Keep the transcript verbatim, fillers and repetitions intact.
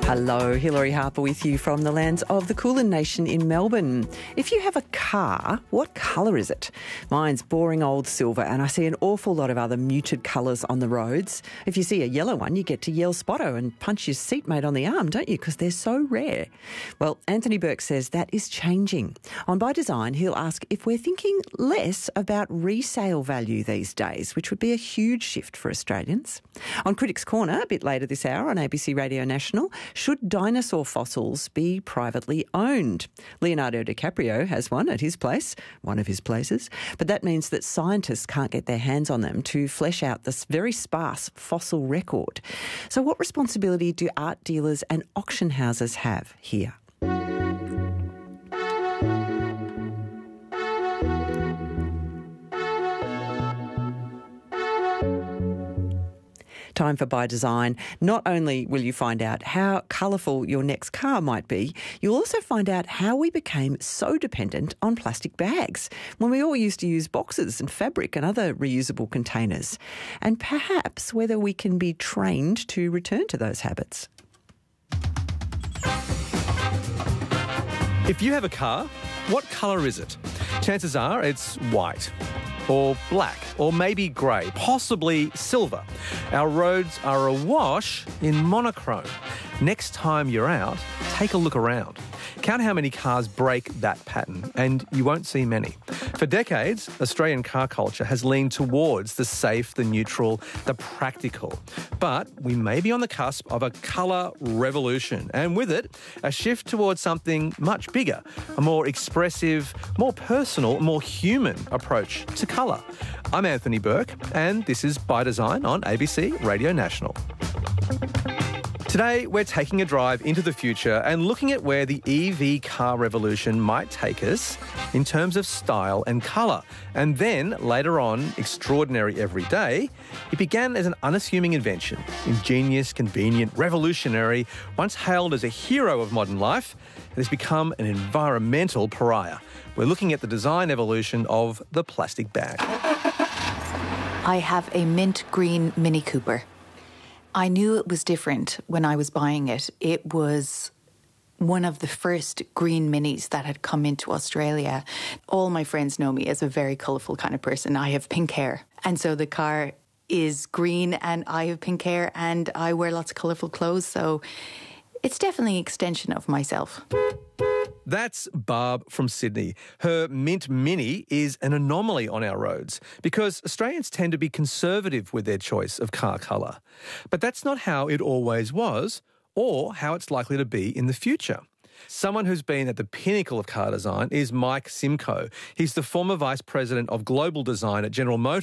Hello, Hilary Harper with you from the lands of the Kulin Nation in Melbourne. If you have a car, what colour is it? Mine's boring old silver, and I see an awful lot of other muted colours on the roads. If you see a yellow one, you get to yell Spotto and punch your seatmate on the arm, don't you? Because they're so rare. Well, Anthony Burke says that is changing. On By Design, he'll ask if we're thinking less about resale value these days, which would be a huge shift for Australians. On Critics Corner, a bit later this hour on A B C Radio National, should dinosaur fossils be privately owned? Leonardo DiCaprio has one at his place, one of his places, but that means that scientists can't get their hands on them to flesh out this very sparse fossil record. So what responsibility do art dealers and auction houses have here? Time for By Design. Not only will you find out how colourful your next car might be, you'll also find out how we became so dependent on plastic bags when we all used to use boxes and fabric and other reusable containers, and perhaps whether we can be trained to return to those habits. If you have a car, what colour is it? Chances are it's white, or black, or maybe grey, possibly silver. Our roads are awash in monochrome. Next time you're out, take a look around. Count how many cars break that pattern, and you won't see many. For decades, Australian car culture has leaned towards the safe, the neutral, the practical. But we may be on the cusp of a colour revolution, and with it, a shift towards something much bigger, a more expressive, more personal, more human approach to colour. I'm Anthony Burke, and this is By Design on A B C Radio National. Today, we're taking a drive into the future and looking at where the E V car revolution might take us in terms of style and colour. And then, later on, extraordinary every day, it began as an unassuming invention. Ingenious, convenient, revolutionary, once hailed as a hero of modern life, it has become an environmental pariah. We're looking at the design evolution of the plastic bag. I have a mint green Mini Cooper. I knew it was different when I was buying it. It was one of the first green minis that had come into Australia. All my friends know me as a very colourful kind of person. I have pink hair. And so the car is green and I have pink hair and I wear lots of colourful clothes. So it's definitely an extension of myself. That's Barb from Sydney. Her Mint Mini is an anomaly on our roads because Australians tend to be conservative with their choice of car colour. But that's not how it always was or how it's likely to be in the future. Someone who's been at the pinnacle of car design is Mike Simcoe. He's the former Vice President of Global Design at General Motors.